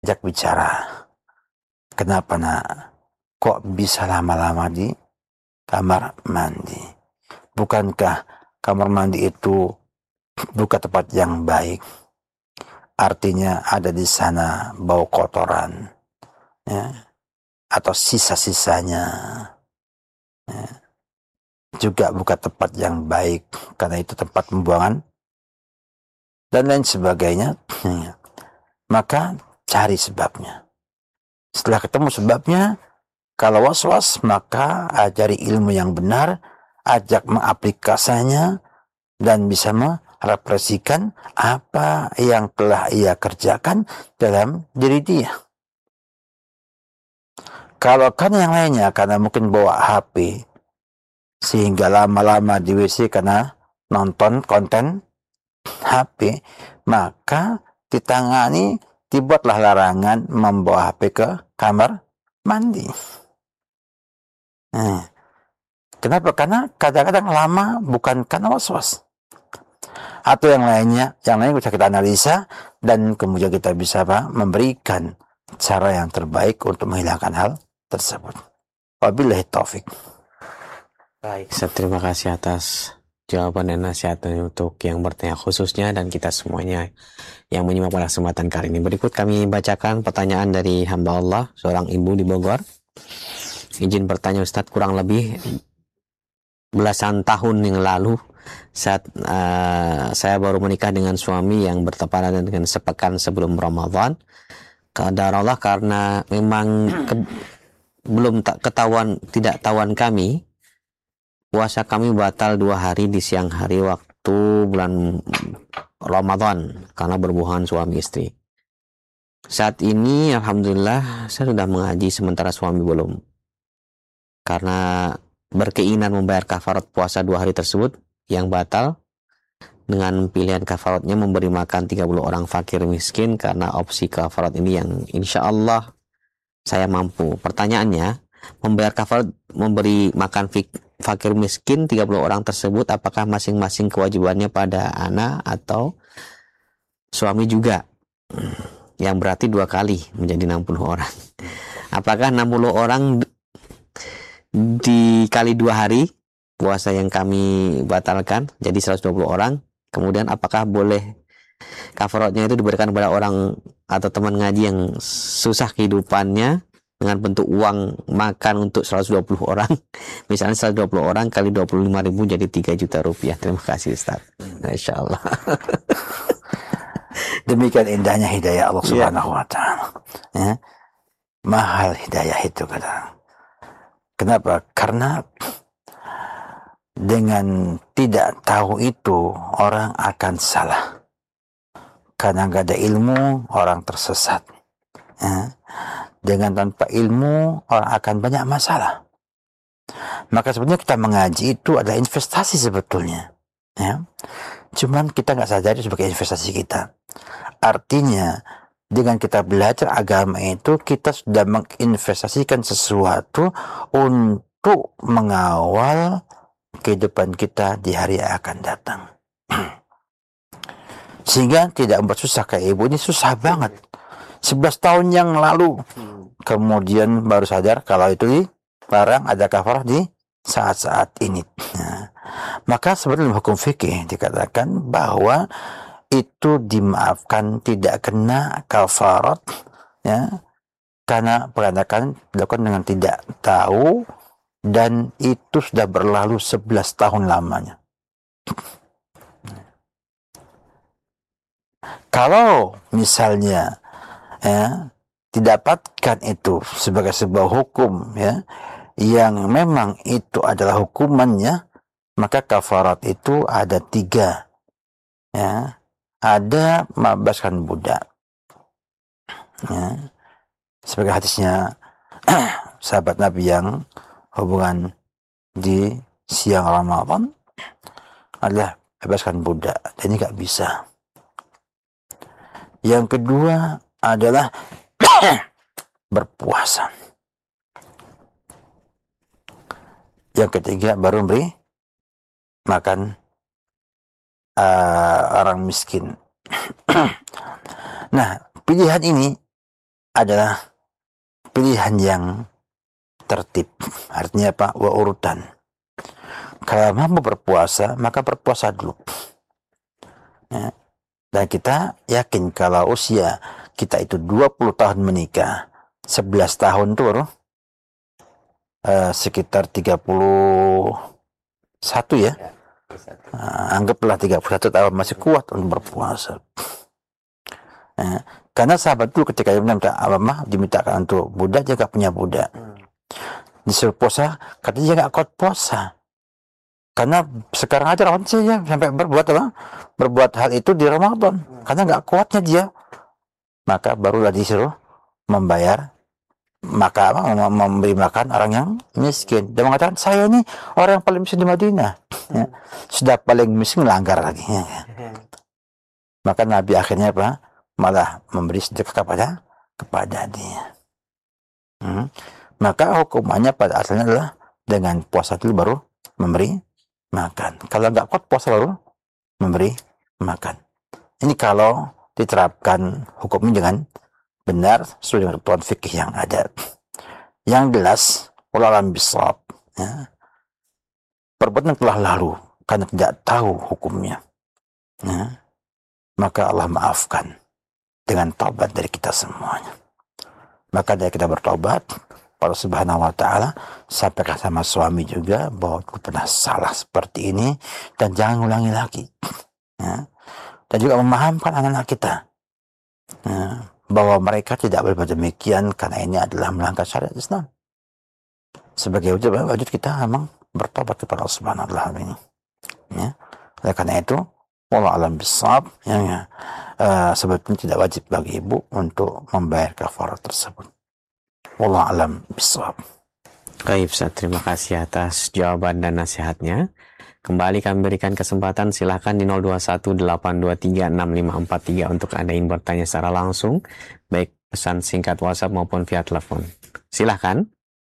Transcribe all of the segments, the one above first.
ajak bicara. Kenapa nak? Kok bisa lama-lama di kamar mandi? Bukankah kamar mandi itu bukan tempat yang baik? Artinya ada di sana bau kotoran, ya, atau sisa-sisanya, ya. Juga bukan tempat yang baik karena itu tempat pembuangan dan lain sebagainya. Ya. Maka cari sebabnya. Setelah ketemu sebabnya, kalau was-was maka ajari ilmu yang benar, ajak mengaplikasinya dan bisa merepresikan apa yang telah ia kerjakan dalam diri dia. Kalau kan yang lainnya karena mungkin bawa HP sehingga lama-lama di WC karena nonton konten HP, maka ditangani, dibuatlah larangan membawa HP ke kamar mandi. Kenapa? Karena kadang-kadang lama bukan karena was-was. Atau yang lainnya, yang lain bisa kita analisa dan kemudian kita bisa memberikan cara yang terbaik untuk menghilangkan hal tersebut. Wabillahi taufik. Baik, terima kasih atas jawaban dan nasihatnya untuk yang bertanya khususnya dan kita semuanya yang menyimak pada kesempatan kali ini. Berikut kami bacakan pertanyaan dari hamba Allah, seorang ibu di Bogor. Izin bertanya Ustadz, kurang lebih belasan tahun yang lalu saat saya baru menikah dengan suami yang bertepatan dengan sepekan sebelum Ramadan. Qadarullah karena memang belum tidak tahuan kami, puasa kami batal 2 hari di siang hari waktu bulan Ramadan karena berhubungan suami istri. Saat ini alhamdulillah saya sudah mengaji sementara suami belum. Karena berkeinginan membayar kafarat puasa 2 hari tersebut yang batal, dengan pilihan kafaratnya memberi makan 30 orang fakir miskin karena opsi kafarat ini yang insya Allah saya mampu. Pertanyaannya, membayar kafarat memberi makan fakir miskin 30 orang tersebut apakah masing-masing kewajibannya pada anak atau suami juga? Yang berarti 2 kali menjadi 60 orang. Apakah 60 orang dikali 2 hari puasa yang kami batalkan jadi 120 orang? Kemudian apakah boleh kafaratnya itu diberikan kepada orang atau teman ngaji yang susah kehidupannya dengan bentuk uang makan untuk 120 orang? Misalnya 120 orang kali 25.000 jadi 3 juta rupiah. Terima kasih Ustaz. Masya Allah. Demikian indahnya hidayah Allah Subhanahu wa Ta'ala. Ya. Mahal hidayah itu kadang. Kenapa? Karena dengan tidak tahu itu orang akan salah. Karena nggak ada ilmu orang tersesat. Ya. Dengan tanpa ilmu orang akan banyak masalah. Maka sebenarnya kita mengaji itu adalah investasi sebetulnya. Ya. Cuman kita nggak sadari sebagai investasi kita. Artinya dengan kita belajar agama itu kita sudah menginvestasikan sesuatu untuk mengawal kehidupan kita di hari yang akan datang. Sehingga tidak membuat susah kayak ibu ini susah banget. 11 tahun yang lalu kemudian baru sadar kalau itu dilarang ada kafarah di saat-saat ini. Nah, maka sebenarnya hukum fikih dikatakan bahwa itu dimaafkan, tidak kena kafarat, ya, karena peradakan dilakukan dengan tidak tahu dan itu sudah berlalu 11 tahun lamanya. Kalau misalnya ya, didapatkan itu sebagai sebuah hukum ya yang memang itu adalah hukumannya, maka kafarat itu ada 3 ya. Ada membebaskan budak ya. Sebagai hadisnya sahabat Nabi yang hubungan di siang Ramadan adalah bebaskan budak, dan ini gak bisa. Yang kedua adalah berpuasa. Yang ketiga baru beri makan orang miskin. Nah, pilihan ini adalah pilihan yang tertib. Artinya apa? Urutan. Kalau mampu berpuasa, maka berpuasa dulu. Ya. Dan kita yakin kalau usia kita itu 20 tahun menikah, 11 tahun tuh sekitar 31 ya. Anggaplah 31 tahun masih kuat untuk berpuasa. Karena sahabat dulu ketika dimintakan untuk budak, dia gak punya budak. Disuruh puasa, katanya dia gak kuat puasa. Karena sekarang aja Ramadan saja sampai berbuat hal itu di Ramadan, karena nggak kuatnya dia. Maka barulah disuruh memberi makan orang yang miskin. Dia mengatakan, saya ini orang yang paling miskin di Madinah. Ya. Sudah paling miskin, melanggar lagi. Ya. Maka Nabi akhirnya malah memberi sedekah kepada dia. Maka hukumannya pada asalnya adalah dengan puasa dulu baru memberi makan. Kalau nggak kuat puasa baru memberi makan. Ini kalau diterapkan hukumnya dengan benar sesuai dengan ketentuan fikih yang ada. Yang jelas, wallahu a'lam bishawab, ya, perbuatan telah lalu karena tidak tahu hukumnya, ya, maka Allah maafkan dengan taubat dari kita semuanya. Maka dari kita bertaubat, Allah Subhanahu wa Ta'ala sampaikan sama suami juga bahwa aku pernah salah seperti ini dan jangan ulangi lagi. Ya. Dan juga memahamkan anak-anak kita, ya, bahwa mereka tidak boleh demikian karena ini adalah melanggar syariat Islam. Sebagai wujud kita memang bertobat kepada Allah Subhanahu wa Ta'ala ini. Ya. Oleh karena itu, wallahu a'lam bishawab, ya, sebetulnya tidak wajib bagi ibu untuk membayar kafarah tersebut. Wallahu a'lam bishawab. Baik, Ustaz, terima kasih atas jawaban dan nasihatnya. Kembali kami berikan kesempatan, silahkan di 0218236543 untuk Anda ingin bertanya secara langsung, baik pesan singkat WhatsApp maupun via telepon. Silahkan.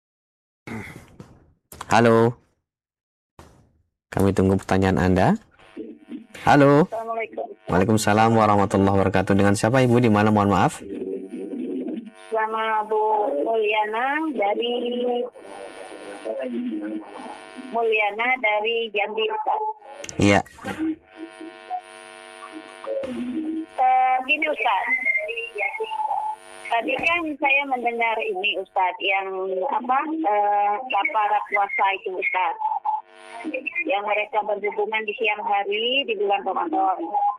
Halo. Kami tunggu pertanyaan Anda. Halo. Assalamualaikum. Waalaikumsalam warahmatullahi wabarakatuh. Dengan siapa Ibu? Di mana, mohon maaf? Sama Bu Mulyana dari Jambi, Ustaz. Iya. Gini Ustaz, tadi kan saya mendengar ini Ustaz yang kafarat puasa itu Ustaz, yang mereka berhubungan di siang hari di bulan Ramadan.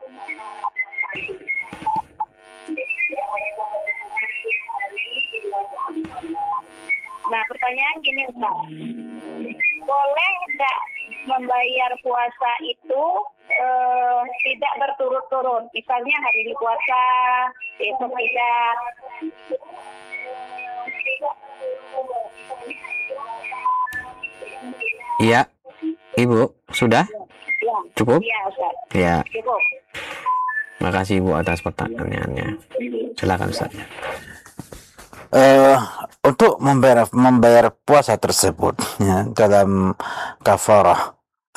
Nah, pertanyaan gini Ustaz, boleh nggak membayar puasa itu tidak berturut-turut? Misalnya hari ini puasa, besok tidak. Iya, Ibu, sudah? Ya. Cukup? Iya Ustaz. Ya. Cukup. Makasih Ibu atas pertanyaannya. Silakan Ustaz. Untuk membayar puasa tersebut, ya, dalam kafarah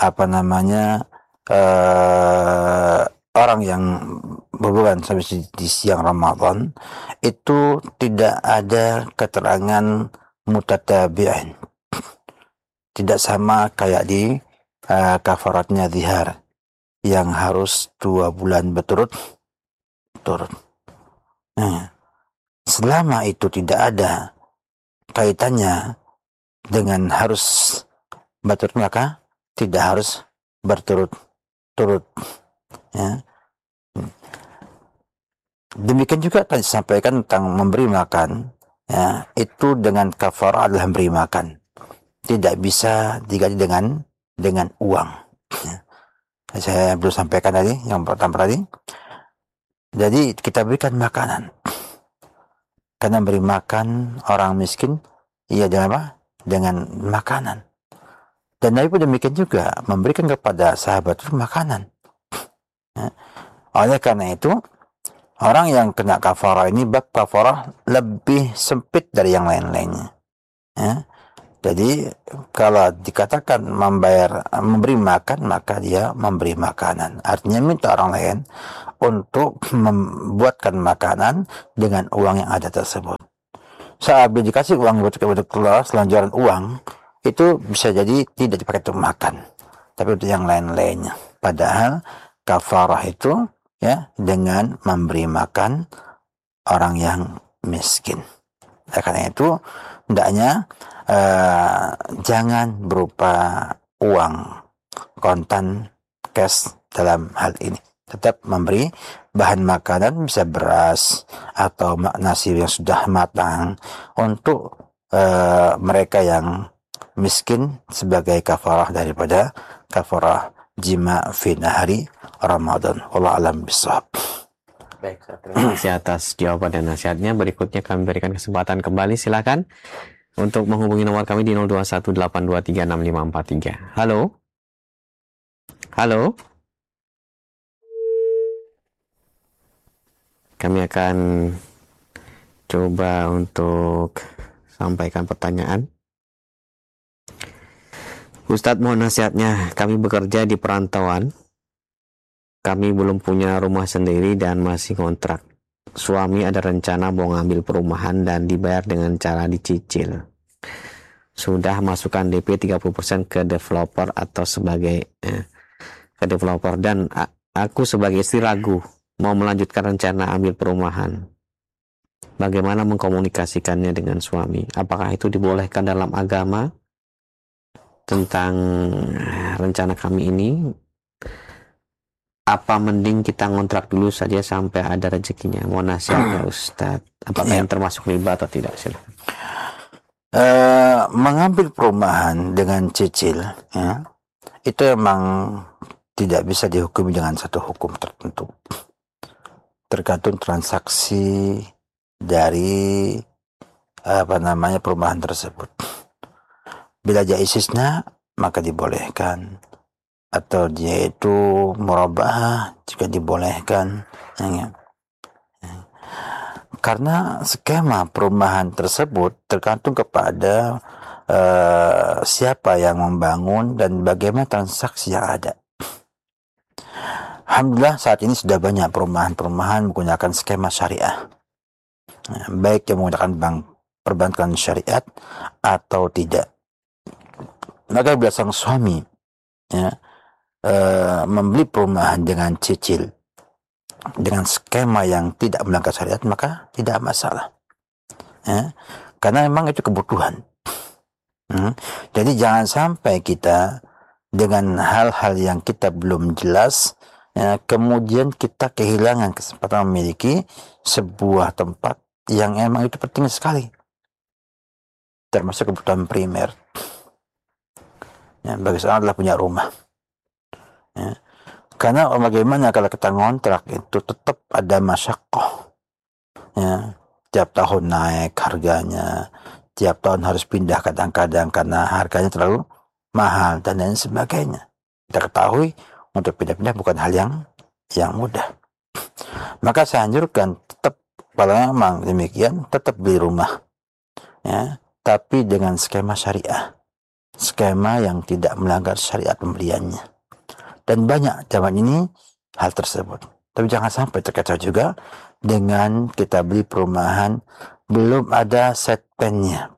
orang yang berbulan sampai di siang Ramadan itu tidak ada keterangan mutatabi'in, tidak sama kayak di kafaratnya zihar yang harus 2 bulan berturut-turut. Selama itu tidak ada kaitannya dengan harus berturut, maka tidak harus berturut-turut. Ya. Demikian juga tadi disampaikan tentang memberi makan, ya, itu dengan kafarah adalah memberi makan, tidak bisa diganti dengan uang. Ya. Saya belum sampaikan tadi yang pertama tadi. Jadi kita berikan makanan. Karena beri makan orang miskin, iya dengan apa? Dengan makanan. Dan Nabi pun demikian juga, memberikan kepada sahabat itu makanan. Ya. Oleh karena itu, orang yang kena kafarah ini, bab kafarah lebih sempit dari yang lain-lainnya. Ya. Jadi kalau dikatakan memberi makan, maka dia memberi makanan. Artinya minta orang lain untuk membuatkan makanan dengan uang yang ada tersebut. Saat dikasih uang untuk keluar selanjuran uang, itu bisa jadi tidak dipakai untuk makan, tapi untuk yang lain-lainnya. Padahal kafarah itu ya dengan memberi makan orang yang miskin. Karena itu hendaknya jangan berupa uang kontan cash dalam hal ini. Tetap memberi bahan makanan, bisa beras atau nasi yang sudah matang untuk mereka yang miskin sebagai kafarah daripada kafarah jima fi nahari Ramadan. Wallahu a'lam bishawab. Baik, terima kasih atas jawaban dan nasihatnya. Berikutnya kami berikan kesempatan kembali, silakan untuk menghubungi nomor kami di 0218236543. Halo? Halo? Kami akan coba untuk sampaikan pertanyaan. Ustadz, mohon nasihatnya. Kami bekerja di perantauan. Kami belum punya rumah sendiri dan masih kontrak. Suami ada rencana mau ngambil perumahan dan dibayar dengan cara dicicil. Sudah masukkan DP 30% ke developer atau sebagai ke developer, dan aku sebagai istri ragu mau melanjutkan rencana ambil perumahan. Bagaimana mengkomunikasikannya dengan suami? Apakah itu dibolehkan dalam agama tentang rencana kami ini? Apa mending kita ngontrak dulu saja sampai ada rezekinya? Mohon nasihatnya Ustadz. Apakah yang termasuk riba atau tidak? Silakan. Mengambil perumahan dengan cicil, ya, itu memang tidak bisa dihukumi dengan satu hukum tertentu. Tergantung transaksi dari perumahan tersebut. Bila jaisisnya maka dibolehkan, atau dia itu murabah juga dibolehkan, ya. Karena skema perumahan tersebut tergantung kepada siapa yang membangun dan bagaimana transaksi yang ada. Alhamdulillah saat ini sudah banyak perumahan-perumahan menggunakan skema syariah, baik yang menggunakan perbankan syariat atau tidak. Maka bila sang suami membeli perumahan dengan cicil dengan skema yang tidak melanggar syariat, maka tidak masalah, karena memang itu kebutuhan. Jadi jangan sampai kita dengan hal-hal yang kita belum jelas, kemudian kita kehilangan kesempatan memiliki sebuah tempat yang emang itu penting sekali, termasuk kebutuhan primer. Bagi seorang adalah punya rumah. Karena bagaimana kalau kita ngontrak itu tetap ada masyakoh. Tiap tahun naik harganya, tiap tahun harus pindah kadang-kadang karena harganya terlalu mahal dan lain sebagainya. Kita ketahui untuk pindah-pindah bukan hal yang mudah. Maka saya anjurkan tetap, kalau memang demikian, tetap beli rumah, tapi dengan skema syariah, skema yang tidak melanggar syariat pembeliannya. Dan banyak zaman ini hal tersebut. Tapi jangan sampai terkecoh juga dengan kita beli perumahan belum ada set plan-nya.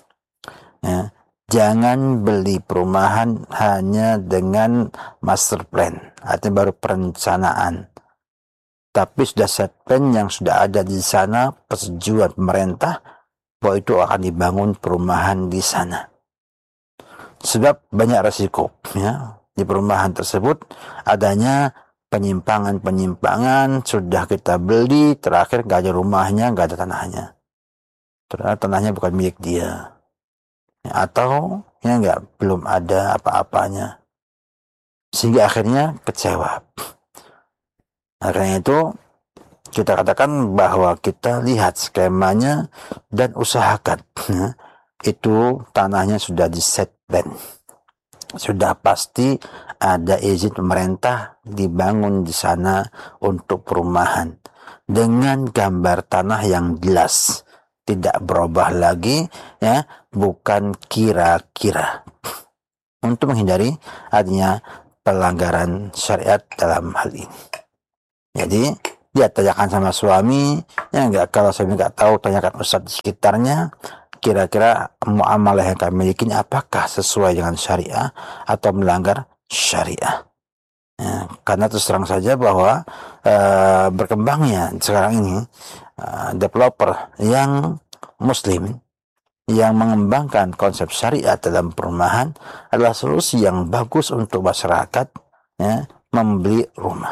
Jangan beli perumahan hanya dengan master plan, artinya baru perencanaan. Tapi sudah set plan yang sudah ada di sana, persetujuan pemerintah bahwa itu akan dibangun perumahan di sana. Sebab banyak resiko, di perumahan tersebut adanya penyimpangan, sudah kita beli, terakhir gak ada rumahnya, gak ada tanahnya. Ternyata tanahnya bukan milik dia. Atau belum ada apa-apanya. Sehingga akhirnya kecewa. Karena itu kita katakan bahwa kita lihat skemanya dan usahakan. Itu tanahnya sudah di set plan. Sudah pasti ada izin pemerintah dibangun di sana untuk perumahan dengan gambar tanah yang jelas, tidak berubah lagi, ya, bukan kira-kira. Untuk menghindari artinya pelanggaran syariat dalam hal ini. Jadi dia tanyakan sama suami, ya enggak, kalau suami enggak tahu tanyakan ustaz di sekitarnya, kira-kira muamalah yang kami miliki apakah sesuai dengan syariah atau melanggar syariah. Ya, karena terus terang saja bahwa berkembangnya sekarang ini developer yang muslim yang mengembangkan konsep syariat dalam perumahan adalah solusi yang bagus untuk masyarakat, ya, membeli rumah.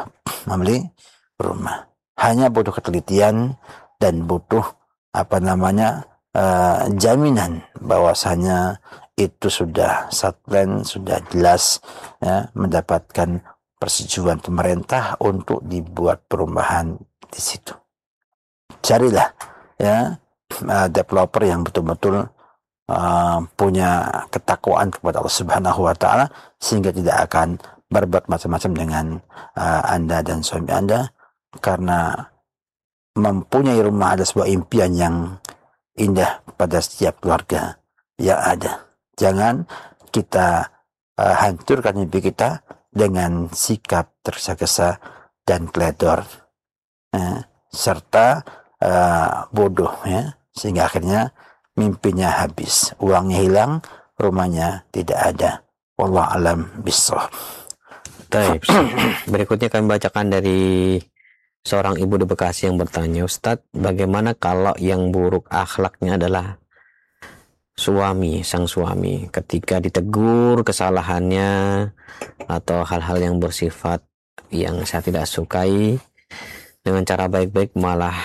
Hanya butuh ketelitian dan butuh jaminan bahwasanya itu sudah satplan, sudah jelas, ya, mendapatkan persetujuan pemerintah untuk dibuat perumahan di situ. Carilah, ya, developer yang betul-betul punya ketakwaan kepada Allah Subhanahu wa taala sehingga tidak akan berbuat macam-macam dengan Anda dan suami Anda, karena mempunyai rumah adalah sebuah impian yang indah pada setiap keluarga yang ada. Jangan kita hancurkan mimpi kita dengan sikap tergesa-gesa dan teledor, serta bodoh, ya, sehingga akhirnya mimpinya habis, uangnya hilang, rumahnya tidak ada. Wallahu alam bissawab. Baik, berikutnya kami bacakan dari seorang ibu di Bekasi yang bertanya, Ustadz, bagaimana kalau yang buruk akhlaknya adalah sang suami, ketika ditegur kesalahannya atau hal-hal yang bersifat yang saya tidak sukai, dengan cara baik-baik malah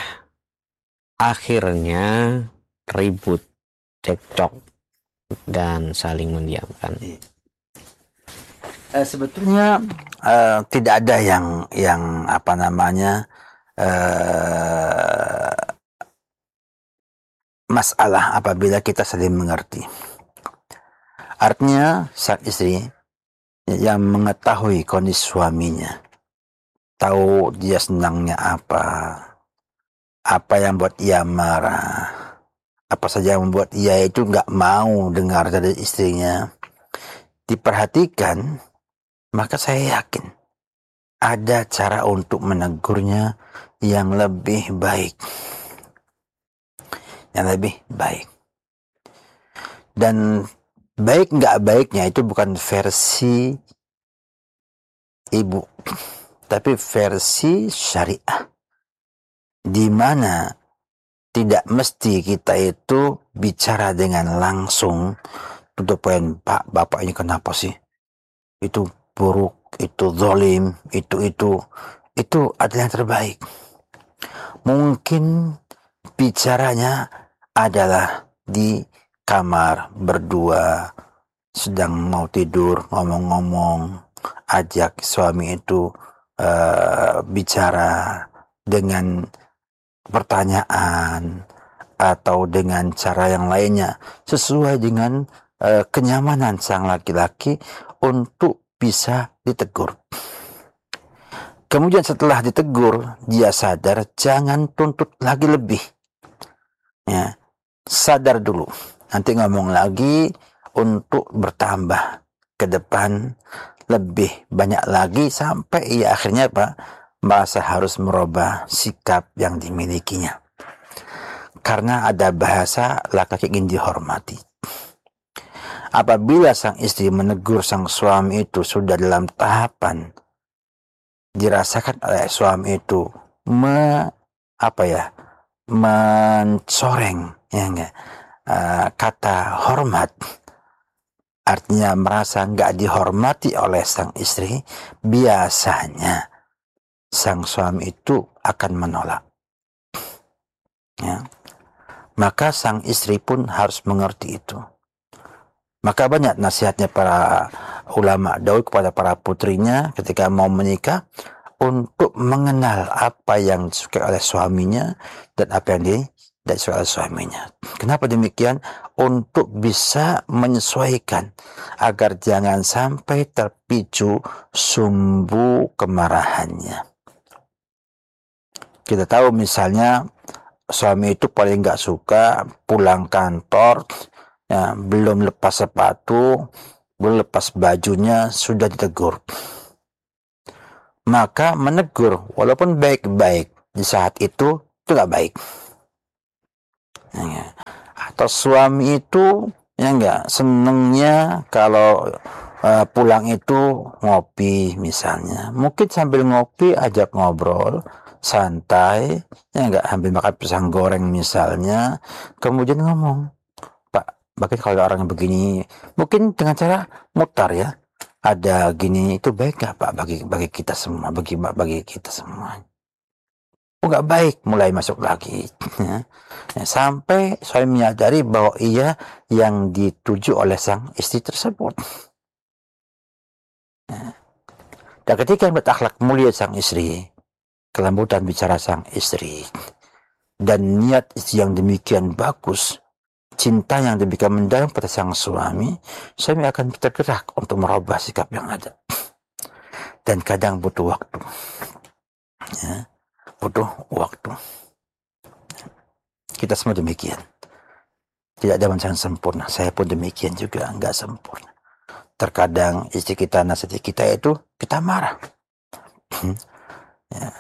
akhirnya ribut, cekcok, dan saling mendiamkan. Sebetulnya tidak ada yang masalah apabila kita saling mengerti. Artinya sang istri yang mengetahui kondisi suaminya, tahu dia senangnya apa yang buat ia marah, apa saja yang membuat ia itu nggak mau dengar dari istrinya, diperhatikan, maka saya yakin ada cara untuk menegurnya yang lebih baik. Dan baik nggak baiknya itu bukan versi ibu, tapi versi syariah, di mana tidak mesti kita itu bicara dengan langsung to the point. Pak, bapak ini kenapa sih? Itu buruk, itu zalim, itu adalah yang terbaik. Mungkin bicaranya adalah di kamar berdua, sedang mau tidur, ngomong-ngomong, ajak suami itu bicara dengan pertanyaan atau dengan cara yang lainnya sesuai dengan kenyamanan sang laki-laki untuk bisa ditegur. Kemudian setelah ditegur, dia sadar, jangan tuntut lagi lebih. Ya, sadar dulu. Nanti ngomong lagi untuk bertambah ke depan lebih banyak lagi sampai ia akhirnya merasa harus merubah sikap yang dimilikinya. Karena ada bahasa laki-laki ingin dihormati. Apabila sang istri menegur sang suami itu sudah dalam tahapan dirasakan oleh suami itu mencoreng, ya enggak, kata hormat, artinya merasa enggak dihormati oleh sang istri, biasanya sang suami itu akan menolak, ya. Maka sang istri pun harus mengerti itu. Maka banyak nasihatnya para ulama dahulu kepada para putrinya ketika mau menikah, untuk mengenal apa yang disukai oleh suaminya dan apa yang tidak disukai oleh suaminya. Kenapa demikian? Untuk bisa menyesuaikan agar jangan sampai terpicu sumbu kemarahannya. Kita tahu misalnya suami itu paling nggak suka pulang kantor, ya, belum lepas sepatu, belum lepas bajunya sudah ditegur. Maka menegur walaupun baik-baik di saat itu nggak baik. Ya. Atau suami itu ya nggak senengnya kalau pulang itu ngopi misalnya, mungkin sambil ngopi ajak ngobrol santai, ya nggak, sambil makan pisang goreng misalnya, kemudian ngomong, Pak, bagaimana kalau orang begini, mungkin dengan cara mutar ya, ada gini itu baik nggak Pak bagi kita semua, bagi kita semua. Oh nggak baik, mulai masuk lagi. Ya. Sampai saya menyadari bahwa ia yang dituju oleh sang istri tersebut. Dan ketika berakhlak mulia sang istri, kelembutan bicara sang istri, dan niat istri yang demikian bagus, cinta yang demikian mendalam pada sang suami akan tergerak untuk merubah sikap yang ada. Dan kadang butuh waktu. Ya, butuh waktu. Kita semua demikian. Tidak ada manusia yang sempurna. Saya pun demikian juga, enggak sempurna. Terkadang istri kita, nasihati kita itu kita marah. Ya.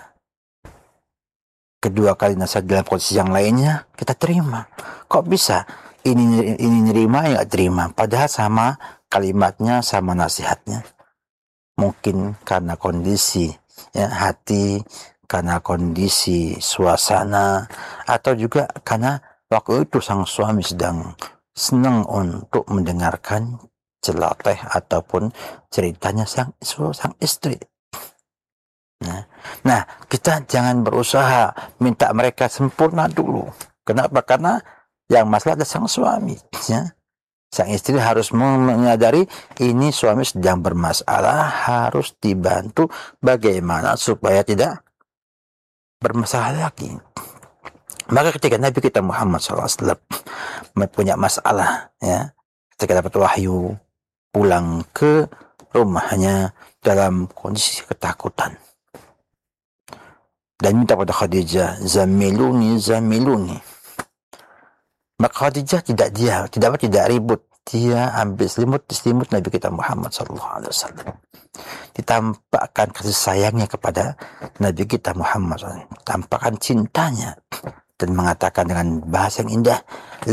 Kedua kali nasihat dalam kondisi yang lainnya kita terima. Kok bisa ini nerima ya terima, padahal sama kalimatnya, sama nasihatnya. Mungkin karena kondisi ya, hati, karena kondisi suasana, atau juga karena waktu itu sang suami sedang senang untuk mendengarkan celoteh ataupun ceritanya sang istri. Nah, kita jangan berusaha minta mereka sempurna dulu. Kenapa? Karena yang masalah adalah sang suami. Ya. Sang istri harus menyadari ini suami sedang bermasalah, harus dibantu bagaimana supaya tidak bermasalah lagi. Maka ketika Nabi kita Muhammad SAW mempunyai masalah, ya, ketika dapat wahyu, pulang ke rumahnya dalam kondisi ketakutan dan minta pada Khadijah, zamiluni. Maka Khadijah tidak ribut, dia ambil selimut Nabi kita Muhammad SAW, ditampakkan kasih sayangnya kepada Nabi kita Muhammad SAW, tampakkan cintanya dan mengatakan dengan bahasa yang indah,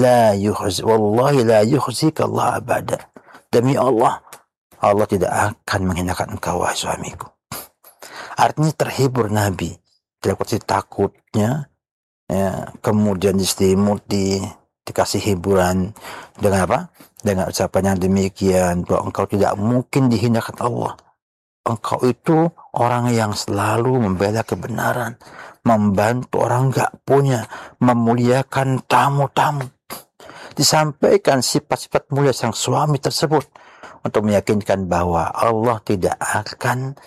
wallahi la yukhzika Allah abada. Demi Allah tidak akan menghinakan engkau wahai suamiku. Artinya terhibur Nabi dalam kondisi takutnya, ya, kemudian dikasih hiburan dengan apa? Dengan ucapan yang demikian, bahwa engkau tidak mungkin dihinakan Allah. Engkau itu orang yang selalu membela kebenaran, membantu orang enggak punya, memuliakan tamu-tamu. Disampaikan sifat-sifat mulia sang suami tersebut untuk meyakinkan bahwa Allah tidak akan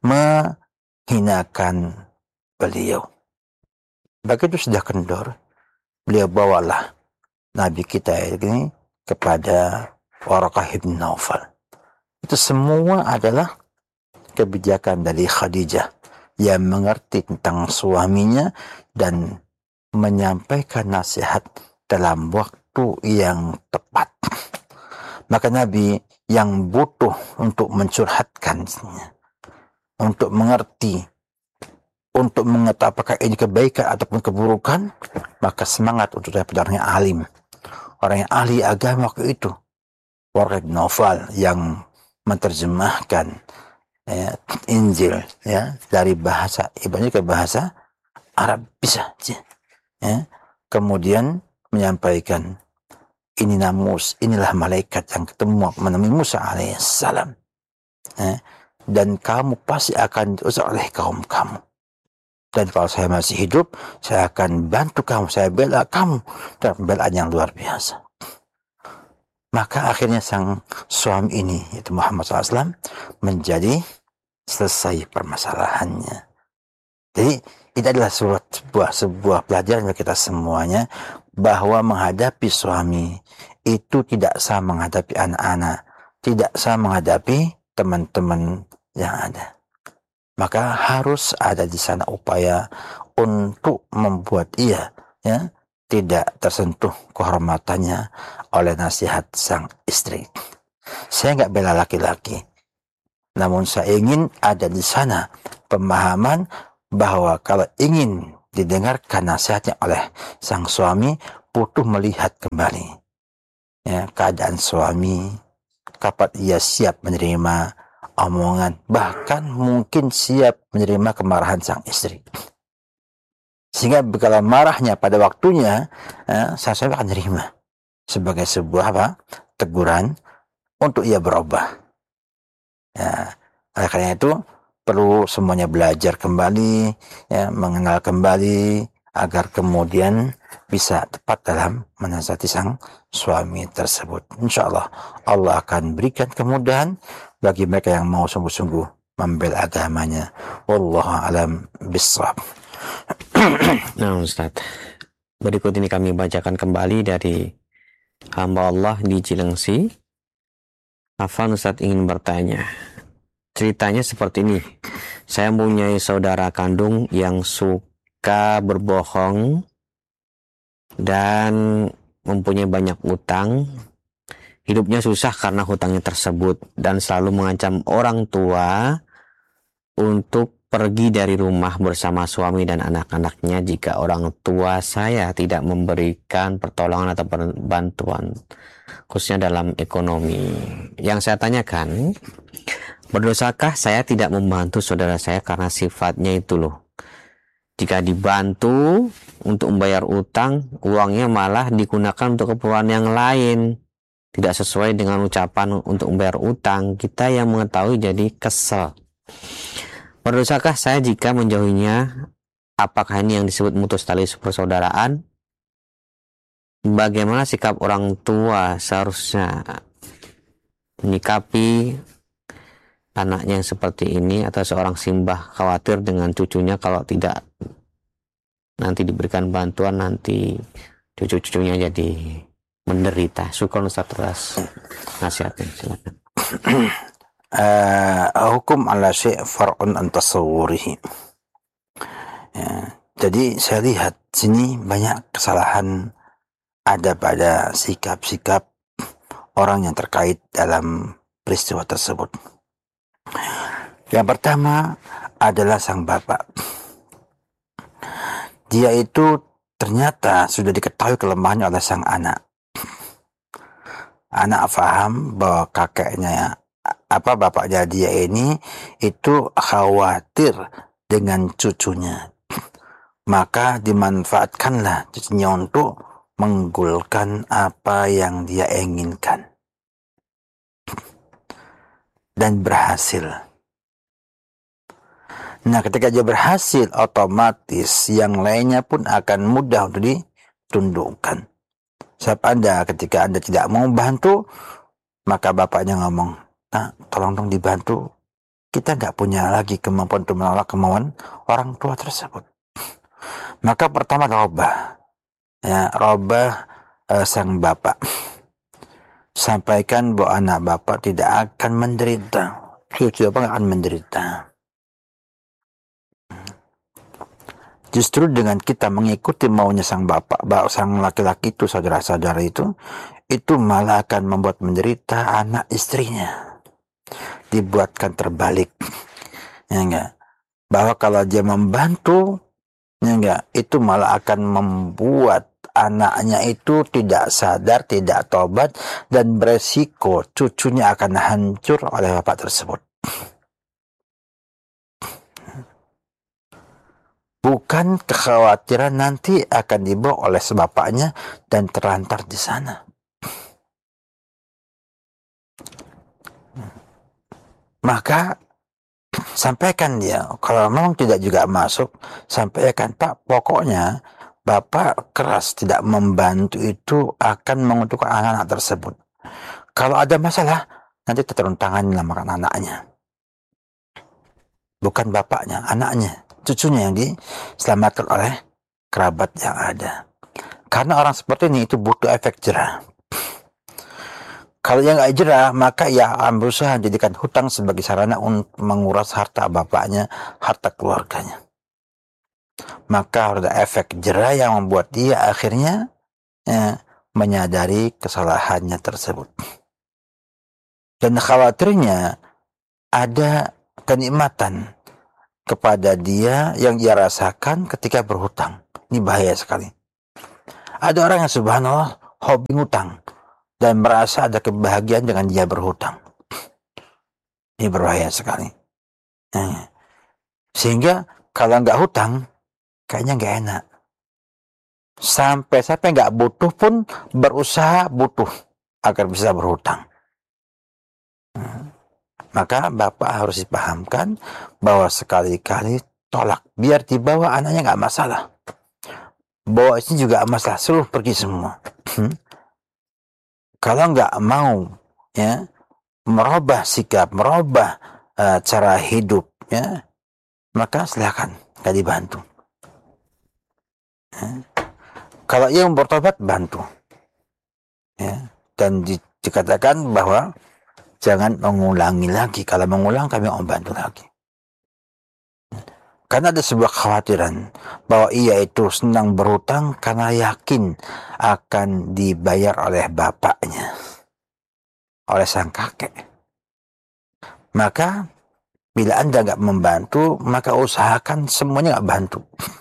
menghinakan beliau. Begitu sudah kendor, beliau bawalah Nabi kita ini kepada Waraqah bin Naufal. Itu semua adalah kebijakan dari Khadijah yang mengerti tentang suaminya dan menyampaikan nasihat dalam waktu yang tepat. Maka Nabi yang butuh untuk mencurhatkan, untuk mengerti, untuk mengetahui apakah ini kebaikan ataupun keburukan, maka semangat untuk daripada orang yang alim, orang yang ahli agama waktu itu, Waraqah bin Naufal yang menerjemahkan Injil ya dari bahasa Ibrani ke bahasa Arab bisa, ya. Kemudian menyampaikan, inilah malaikat yang menemui Musa alaihissalam, ya. Dan kamu pasti akan diutus oleh kaum kamu. Dan kalau saya masih hidup, saya akan bantu kamu, saya bela kamu dan pembelaan yang luar biasa. Maka akhirnya sang suami ini, yaitu Muhammad SAW, menjadi selesai permasalahannya. Jadi itu adalah sebuah pelajaran bagi kita semuanya, bahwa menghadapi suami itu tidak sama menghadapi anak-anak, tidak sama menghadapi teman-teman yang ada. Maka harus ada di sana upaya untuk membuat ia ya, tidak tersentuh kehormatannya oleh nasihat sang istri. Saya nggak bela laki-laki, namun saya ingin ada di sana pemahaman bahwa kalau ingin didengarkan nasihatnya oleh sang suami, butuh melihat kembali ya, keadaan suami, kapan ia siap menerima omongan, bahkan mungkin siap menerima kemarahan sang istri. Sehingga kalau marahnya pada waktunya, sang suami akan menerima sebagai sebuah teguran untuk ia berubah. Ya, oleh karena itu perlu semuanya belajar kembali, ya, mengenal kembali agar kemudian bisa tepat dalam menasihati sang suami tersebut. Insya Allah Allah akan berikan kemudahan bagi mereka yang mau sungguh-sungguh membela agamanya. Wallahu alam bissawab. Nah Ustadz, berikut ini kami bacakan kembali dari hamba Allah di Cilengsi. Afan Ustadz ingin bertanya. Ceritanya seperti ini. Saya mempunyai saudara kandung yang suka berbohong dan mempunyai banyak utang. Hidupnya susah karena hutangnya tersebut dan selalu mengancam orang tua untuk pergi dari rumah bersama suami dan anak-anaknya jika orang tua saya tidak memberikan pertolongan atau bantuan, khususnya dalam ekonomi. Yang saya tanyakan, berdosakah saya tidak membantu saudara saya karena sifatnya itu loh. Jika dibantu untuk membayar utang, uangnya malah digunakan untuk keperluan yang lain. Tidak sesuai dengan ucapan untuk membayar utang. Kita yang mengetahui jadi kesel. Berdosakah saya jika menjauhinya? Apakah ini yang disebut mutus tali persaudaraan? Bagaimana sikap orang tua seharusnya menyikapi anaknya yang seperti ini, atau seorang simbah khawatir dengan cucunya kalau tidak nanti diberikan bantuan, nanti cucu-cucunya jadi menderita. Syukur Ustaz atas nasihatnya. Silakan. Hukum ala syai' far'un an tasawwurihi. Ya, jadi saya lihat sini banyak kesalahan ada pada sikap-sikap orang yang terkait dalam peristiwa tersebut. Yang pertama adalah sang bapak. Dia itu ternyata sudah diketahui kelemahannya oleh sang anak. Anak faham bahwa kakeknya, bapaknya dia ini itu khawatir dengan cucunya. Maka dimanfaatkanlah cucunya untuk menggolkan apa yang dia inginkan. Dan berhasil. Nah, ketika dia berhasil, otomatis yang lainnya pun akan mudah untuk ditundukkan. Sebab ketika Anda tidak mau bantu, maka bapaknya ngomong, nah, tolong dong dibantu. Kita nggak punya lagi kemampuan untuk menolak kemauan orang tua tersebut. Maka pertama robah. Ya, robah sang bapak. Sampaikan bahwa anak bapak tidak akan menderita. Cucu bapak akan menderita. Justru dengan kita mengikuti maunya sang bapak, sang laki-laki itu, saudara-saudara itu malah akan membuat menderita anak istrinya. Dibuatkan terbalik. Ya enggak? Bahwa kalau dia membantu, ya enggak, itu malah akan membuat anaknya itu tidak sadar, tidak tobat, dan beresiko cucunya akan hancur oleh bapak tersebut. Bukan kekhawatiran nanti akan dibawa oleh bapaknya dan terlantar di sana. Maka sampaikan dia, kalau memang tidak juga masuk, sampaikan, Pak, pokoknya Bapak keras tidak membantu itu akan menguntungkan anak-anak tersebut. Kalau ada masalah, nanti turun tangan menyelamatkan anaknya. Bukan bapaknya, anaknya, cucunya yang diselamatkan oleh kerabat yang ada. Karena orang seperti ini itu butuh efek jerah. Kalau yang nggak jerah, maka ia akan berusaha jadikan hutang sebagai sarana untuk menguras harta bapaknya, harta keluarganya. maka harus ada efek jera yang membuat dia akhirnya menyadari kesalahannya tersebut. Dan khawatirnya ada kenikmatan kepada dia yang dia rasakan ketika berhutang. Ini bahaya sekali. Ada orang yang subhanallah hobi ngutang dan merasa ada kebahagiaan dengan dia berhutang. Ini berbahaya sekali. Sehingga kalau nggak hutang, kayaknya nggak enak. Sampai nggak butuh pun berusaha butuh agar bisa berhutang. Maka bapak harus dipahamkan bahwa sekali-kali tolak. Biar dibawa anaknya nggak masalah. Bawa istri juga masalah. Suruh pergi semua. Kalau nggak mau merubah sikap, merubah cara hidup, maka silakan nggak dibantu. Kalau ia bertobat, bantu. Dan dikatakan bahwa jangan mengulangi lagi. Kalau mengulang, kami mau bantu lagi. Karena ada sebuah kekhawatiran bahwa ia itu senang berhutang karena yakin akan dibayar oleh bapaknya, oleh sang kakek. Maka bila Anda nggak membantu, maka usahakan semuanya nggak bantu.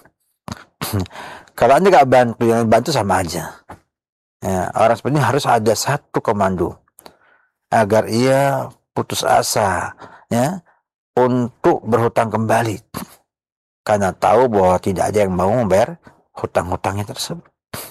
Kalau Anda nggak bantu, yang bantu sama aja. Orang seperti ini harus ada satu komando agar ia putus asa untuk berhutang kembali. Karena tahu bahwa tidak ada yang mau membayar hutang-hutangnya tersebut.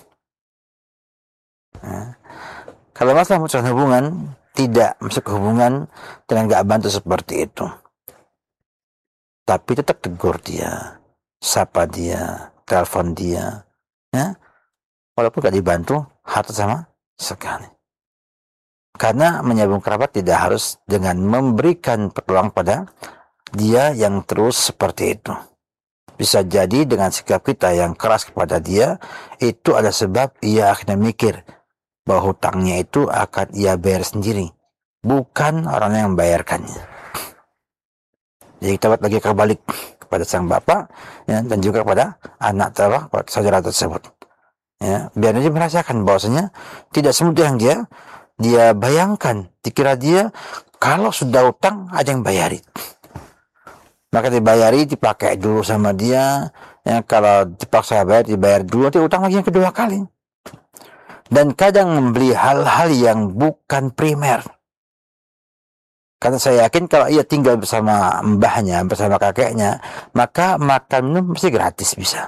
Kalau masalah memutuskan hubungan, tidak masuk hubungan dengan gak bantu seperti itu. Tapi tetap tegur dia, sapa dia, telepon dia. Walaupun gak dibantu, harta sama sekali. Karena menyambung kerabat tidak harus dengan memberikan pertolongan pada dia yang terus seperti itu. Bisa jadi dengan sikap kita yang keras kepada dia, itu ada sebab ia akhirnya mikir bahwa hutangnya itu akan ia bayar sendiri, bukan orang yang membayarkannya. Jadi kita lagi kebalik kepada sang bapak dan juga kepada anak saudara tersebut. Biar dia merasakan bahwasanya tidak semudah yang dia bayangkan. Dikira dia kalau sudah hutang ada yang bayari. Maka dibayari, dipakai dulu sama dia. Kalau dipaksa bayar, dibayar dulu, nanti utang lagi yang kedua kali. Dan kadang membeli hal-hal yang bukan primer. Karena saya yakin kalau ia tinggal bersama mbahnya, bersama kakeknya, maka makan minum mesti gratis bisa.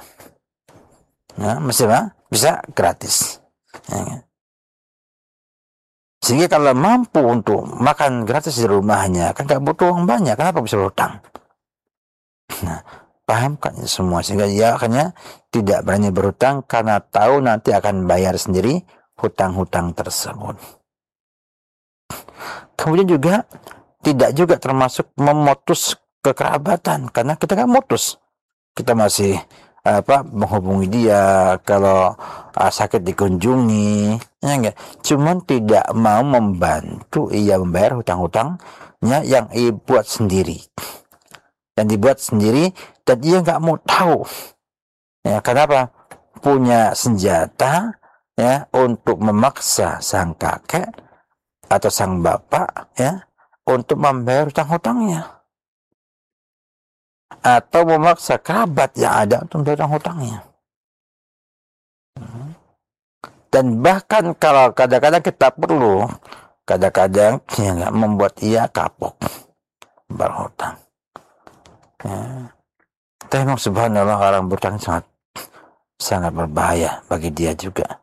Bisa gratis. Sehingga kalau mampu untuk makan gratis di rumahnya, kan gak butuh uang banyak, kenapa bisa berhutang? Pahamkan semua sehingga dia akhirnya tidak berani berhutang karena tahu nanti akan bayar sendiri hutang-hutang tersebut. Kemudian juga tidak juga termasuk memutus kekerabatan karena kita kan mutus, kita masih menghubungi dia kalau sakit dikunjungi, cuman tidak mau membantu ia membayar hutang-hutangnya yang ia buat sendiri. Dan dibuat sendiri dan dia nggak mau tahu. Kenapa? Punya senjata untuk memaksa sang kakek atau sang bapak untuk membayar hutang-hutangnya. Atau memaksa kerabat yang ada untuk membayar hutang-hutangnya. Dan bahkan kalau kadang-kadang kita perlu, kadang-kadang membuat ia kapok berhutang. Tapi memang subhanallah orang berhutang sangat berbahaya bagi dia juga.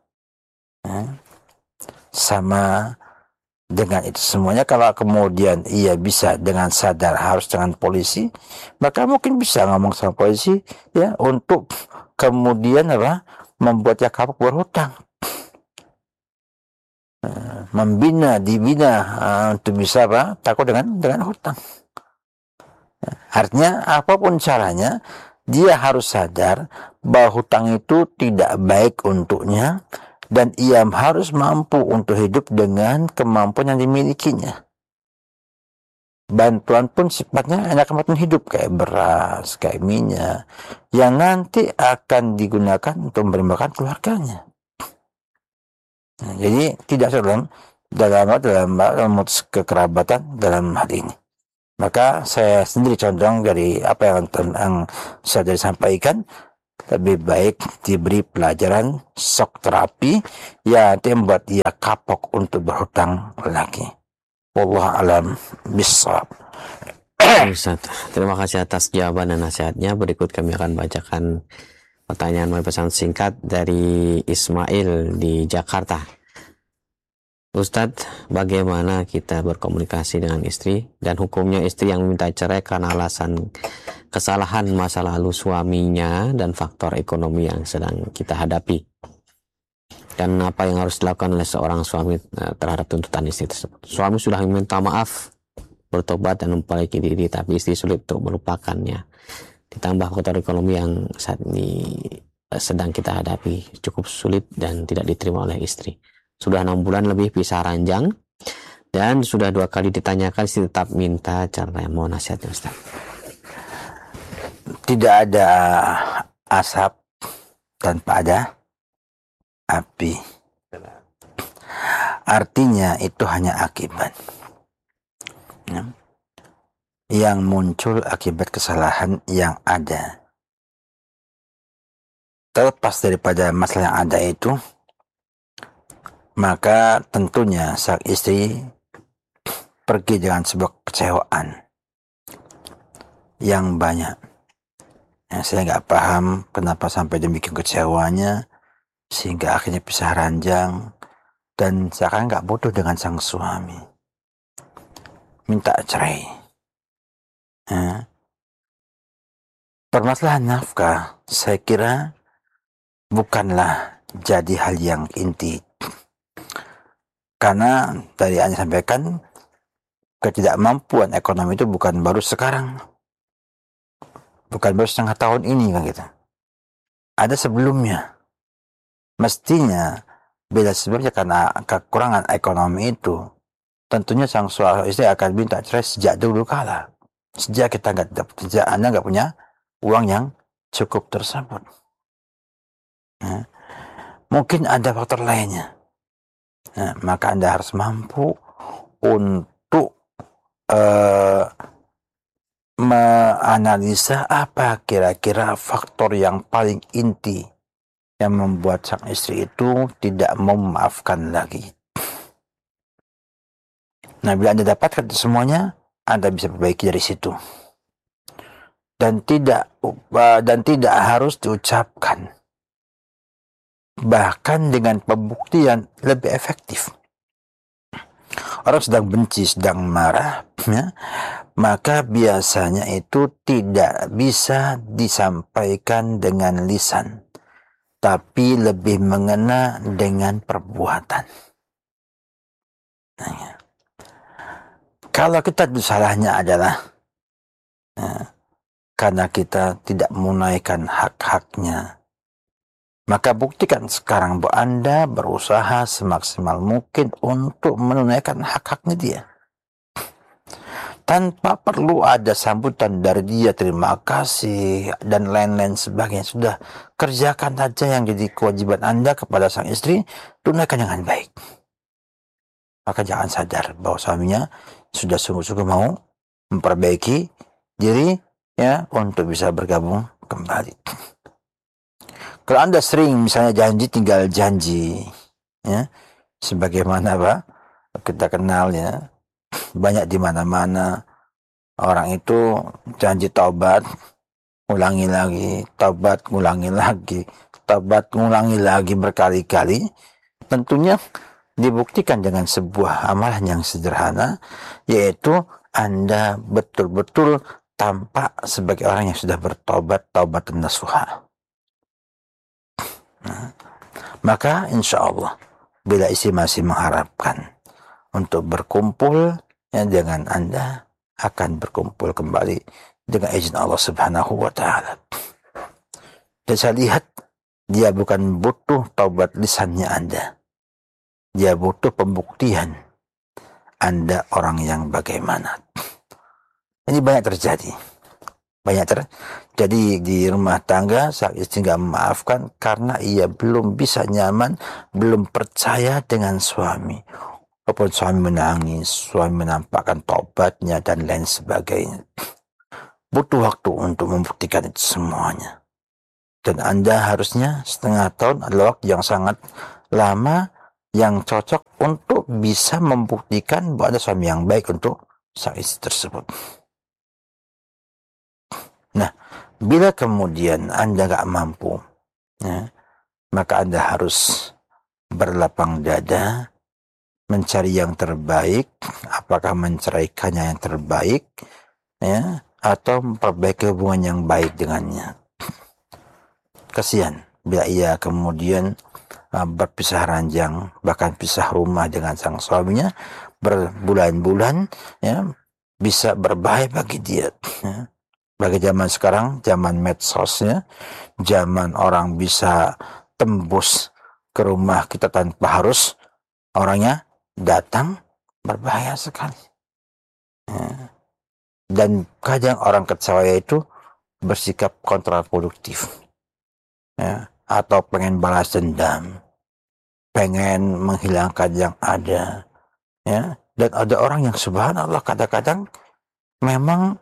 Sama dengan itu semuanya, kalau kemudian ia bisa dengan sadar harus dengan polisi, maka mungkin bisa ngomong sama polisi untuk kemudian membuatnya kapok berhutang. Dibina untuk bisa takut dengan hutang. Artinya apapun caranya, dia harus sadar bahwa hutang itu tidak baik untuknya dan ia harus mampu untuk hidup dengan kemampuan yang dimilikinya. bantuan pun sifatnya hanya kebutuhan hidup kayak beras, kayak minyak, yang nanti akan digunakan untuk memberi makan keluarganya. Nah, jadi tidak dalam memutus kekerabatan dalam hal ini. Maka saya sendiri condong dari apa yang saya sampaikan, lebih baik diberi pelajaran shock terapi yang nanti membuat dia kapok untuk berhutang lagi. Wallahu alam bissawab. Ustaz, terima kasih atas jawaban dan nasihatnya. Berikut kami akan bacakan pertanyaan melalui pesan singkat dari Ismail di Jakarta. Ustadz, bagaimana kita berkomunikasi dengan istri dan hukumnya istri yang meminta cerai karena alasan kesalahan masa lalu suaminya dan faktor ekonomi yang sedang kita hadapi? Dan apa yang harus dilakukan oleh seorang suami terhadap tuntutan istri tersebut? Suami sudah meminta maaf, bertobat dan memperbaiki diri, tapi istri sulit untuk melupakannya. Ditambah faktor ekonomi yang saat ini sedang kita hadapi cukup sulit dan tidak diterima oleh istri. Sudah 6 bulan lebih pisah ranjang dan sudah 2 kali ditanyakan, istri tetap minta cerai. Mohon nasihatnya Ustaz. Tidak ada asap tanpa ada api. Artinya itu hanya akibat yang muncul akibat kesalahan yang ada. Terlepas daripada masalah yang ada itu, maka tentunya sang istri pergi dengan sebuah kecewaan yang banyak. Saya nggak paham kenapa sampai demikian kecewanya, sehingga akhirnya pisah ranjang, dan seakan nggak butuh dengan sang suami. Minta cerai. Permasalahan nafkah, saya kira bukanlah jadi hal yang inti. Karena tadi Anda sampaikan, ketidakmampuan ekonomi itu bukan baru sekarang, bukan baru setengah tahun ini kan gitu. Ada sebelumnya. Mestinya bila sebelumnya karena kekurangan ekonomi itu, tentunya sang suami istri akan minta cerai sejak dulu kala. Sejak Anda nggak punya uang yang cukup tersebut. Mungkin ada faktor lainnya. Maka Anda harus mampu untuk menganalisa apa kira-kira faktor yang paling inti yang membuat sang istri itu tidak mau memaafkan lagi. Nah, bila Anda dapatkan semuanya, Anda bisa perbaiki dari situ. Dan tidak harus diucapkan. Bahkan dengan pembuktian lebih efektif. Orang sedang benci, sedang marah, maka biasanya itu tidak bisa disampaikan dengan lisan, tapi lebih mengena dengan perbuatan. Kalau kita salahnya adalah karena kita tidak menunaikan hak-haknya, maka buktikan sekarang bahwa Anda berusaha semaksimal mungkin untuk menunaikan hak-haknya dia. Tanpa perlu ada sambutan dari dia, terima kasih, dan lain-lain sebagainya. Sudah, kerjakan saja yang jadi kewajiban Anda kepada sang istri, tunaikan dengan baik. Maka jangan sadar bahwa suaminya sudah sungguh-sungguh mau memperbaiki diri ya untuk bisa bergabung kembali. Kalau Anda sering misalnya janji tinggal janji, ya, sebagaimana kita kenal ya, banyak di mana-mana orang itu janji taubat, ulangi lagi, taubat, ulangi lagi, taubat, ulangi lagi berkali-kali. Tentunya dibuktikan dengan sebuah amalan yang sederhana, yaitu Anda betul-betul tampak sebagai orang yang sudah bertobat, taubat nasuha. Maka insya Allah bila istri masih mengharapkan untuk berkumpul ya, dengan Anda akan berkumpul kembali dengan izin Allah Subhanahu wa Ta'ala. Dan saya lihat dia bukan butuh taubat lisannya Anda, dia butuh pembuktian Anda orang yang bagaimana. Ini banyak terjadi. Jadi di rumah tangga sang istri nggak memaafkan karena ia belum bisa nyaman, belum percaya dengan suami. Walaupun suami menangis, suami menampakkan tobatnya dan lain sebagainya. Butuh waktu untuk membuktikan itu semuanya. Dan Anda harusnya setengah tahun adalah waktu yang sangat lama yang cocok untuk bisa membuktikan bahwa Anda suami yang baik untuk sang istri tersebut. Nah, bila kemudian Anda nggak mampu, ya, maka Anda harus berlapang dada, mencari yang terbaik, apakah menceraikannya yang terbaik, ya, atau memperbaiki hubungan yang baik dengannya. Kasihan bila ia kemudian berpisah ranjang, bahkan pisah rumah dengan sang suaminya berbulan-bulan, ya, bisa berbahaya bagi dia. Ya. Bagi zaman sekarang, zaman medsosnya, zaman orang bisa tembus ke rumah kita tanpa harus orangnya datang, berbahaya sekali. Ya. Dan kadang orang kecewa itu bersikap kontraproduktif, ya, atau pengen balas dendam, pengen menghilangkan yang ada, ya. Dan ada orang yang subhanallah kadang-kadang memang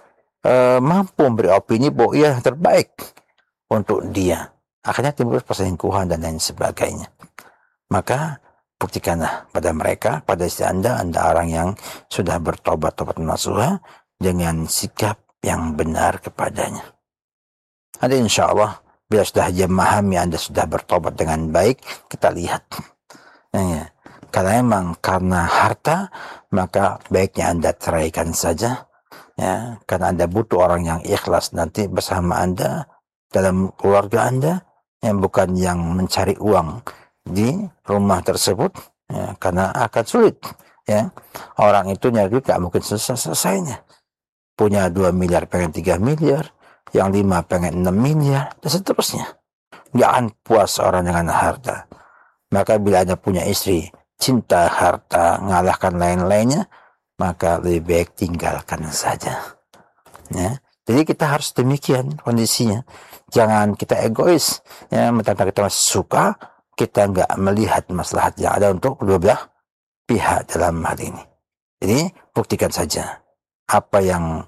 mampu memberi opini bahwa ia yang terbaik untuk dia. Akhirnya timbul perselingkuhan dan lain sebagainya. Maka buktikanlah pada mereka, pada istri Anda orang yang sudah bertobat nasuha dengan sikap yang benar kepadanya. Ada insya Allah bila sudah dia memahami Anda sudah bertobat dengan baik, kita lihat. Ya. Kalau memang karena harta, maka baiknya Anda ceraikan saja. Ya, karena Anda butuh orang yang ikhlas nanti bersama Anda dalam keluarga Anda, yang bukan yang mencari uang di rumah tersebut, ya, karena akan sulit. Ya, orang itu nyari duit gak mungkin selesainya. Punya 2 miliar pengen 3 miliar, yang 5 pengen 6 miliar, dan seterusnya. Jangan puas orang dengan harta. Maka bila Anda punya istri cinta harta ngalahkan lain-lainnya, maka lebih baik tinggalkan saja. Ya. Jadi kita harus demikian kondisinya. Jangan kita egois. Ya, mentang-mentang kita masih suka, kita nggak melihat maslahat yang ada untuk kedua belah pihak dalam hal ini. Jadi buktikan saja apa yang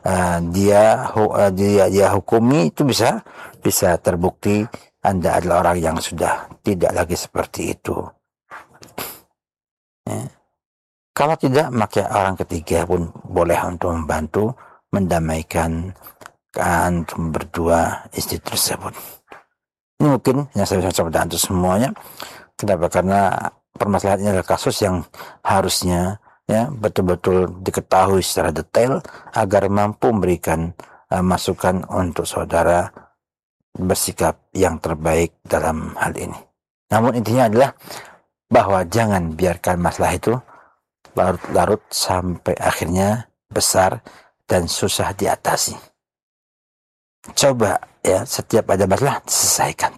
dia hukumi itu bisa terbukti Anda adalah orang yang sudah tidak lagi seperti itu. Ya. Kalau tidak, maka orang ketiga pun boleh untuk membantu mendamaikan antum berdua istri tersebut. Ini mungkin yang saya bisa sampaikan untuk semuanya. Kenapa? Karena permasalahan ini adalah kasus yang harusnya, ya, betul-betul diketahui secara detail agar mampu memberikan masukan untuk saudara bersikap yang terbaik dalam hal ini. Namun intinya adalah bahwa jangan biarkan masalah itu larut-larut sampai akhirnya besar dan susah diatasi. Coba, ya, setiap ada masalah selesaikan.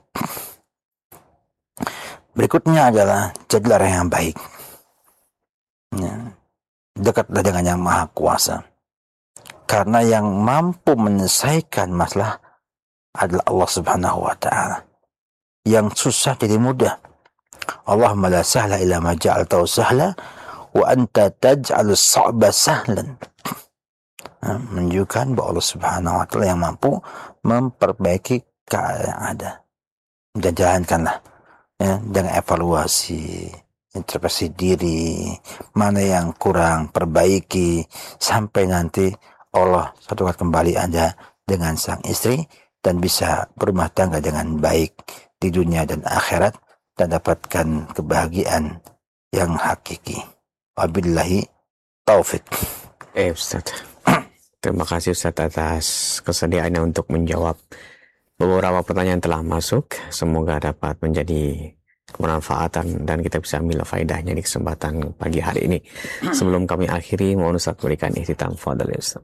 Berikutnya adalah jadilah orang yang baik. Ya. Dekatlah dengan yang maha kuasa. Karena yang mampu menyelesaikan masalah adalah Allah Subhanahu wa ta'ala. Yang susah jadi mudah. Allahumma la sahla illa ma ja'altahu sahla wa anta taj'alus sa'ba sahlan. Menunjukkan bahwa Allah Subhanahu wa ta'ala yang mampu memperbaiki keadaan yang ada. Dan jalankanlah, ya, dengan evaluasi, introspeksi diri, mana yang kurang, perbaiki, sampai nanti Allah satukan kembali Anda dengan sang istri dan bisa berumah tangga dengan baik di dunia dan akhirat dan dapatkan kebahagiaan yang hakiki. Wabillahi taufik. Ustaz. Terima kasih Ustaz atas kesediaannya untuk menjawab beberapa pertanyaan telah masuk. Semoga dapat menjadi kebermanfaatan dan kita bisa ambil faedahnya di kesempatan pagi hari ini. Sebelum kami akhiri, mohon Ustaz berikan ikhtitam fadhil Ustaz.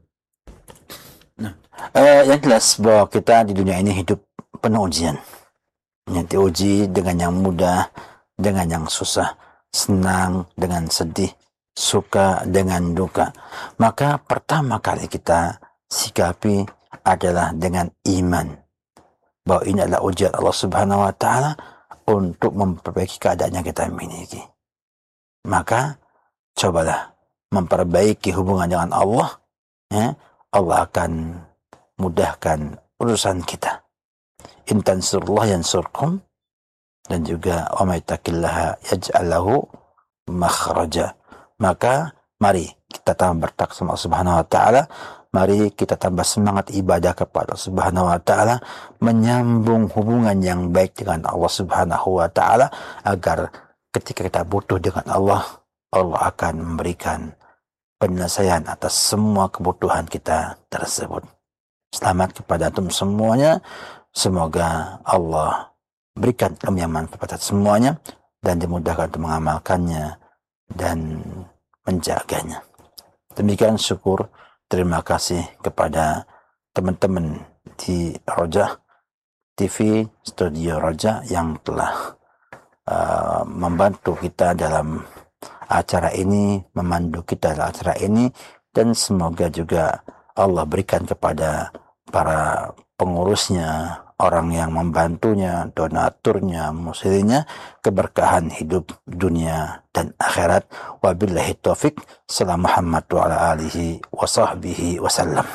Yang jelas bahwa kita di dunia ini hidup penuh ujian. Yang diuji dengan yang mudah, dengan yang susah, senang dengan sedih, suka dengan duka. Maka pertama kali kita sikapi adalah dengan iman, bahwa ini adalah ujian Allah Subhanahu wa Ta'ala untuk memperbaiki keadaan yang kita miliki. Maka cobalah memperbaiki hubungan dengan Allah, ya. Allah akan mudahkan urusan kita. In tansurullah yansurkum, dan juga wa may yattaqillaha yaj'al lahu makhraja. Maka mari kita tambah bertakwa sama Allah Subhanahu wa Ta'ala. Mari kita tambah semangat ibadah kepada Allah Subhanahu wa Ta'ala, menyambung hubungan yang baik dengan Allah Subhanahu wa Ta'ala, agar ketika kita butuh dengan Allah, Allah akan memberikan penyelesaian atas semua kebutuhan kita tersebut. Selamat kepada antum semuanya. Semoga Allah berikan ilmu yang manfaat semuanya dan dimudahkan untuk mengamalkannya dan menjaganya. Demikian syukur, terima kasih kepada teman-teman di Roja TV, Studio Roja, yang telah membantu kita dalam acara ini, memandu kita dalam acara ini, dan semoga juga Allah berikan kepada para pengurusnya, orang yang membantunya, donaturnya, muslinya, keberkahan hidup dunia dan akhirat. Wabillahi taufik. Salam Muhammad wa ala alihi wa sahbihi wasallam.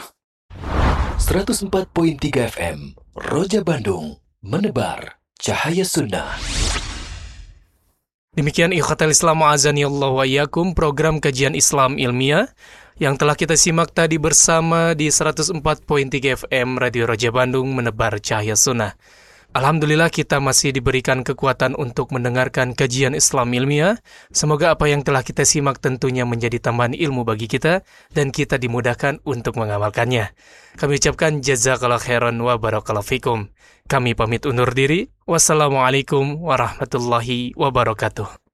104.3 FM Roja Bandung, menebar cahaya sunnah. Demikian ikhwatal Islam azani Allah wa iyyakum, program kajian Islam ilmiah yang telah kita simak tadi bersama di 104.3 FM Radio Roja Bandung, menebar cahaya sunnah. Alhamdulillah kita masih diberikan kekuatan untuk mendengarkan kajian Islam ilmiah. Semoga apa yang telah kita simak tentunya menjadi tambahan ilmu bagi kita dan kita dimudahkan untuk mengamalkannya. Kami ucapkan jazakallahu khairan wa barakallahu fikum. Kami pamit undur diri. Wassalamualaikum warahmatullahi wabarakatuh.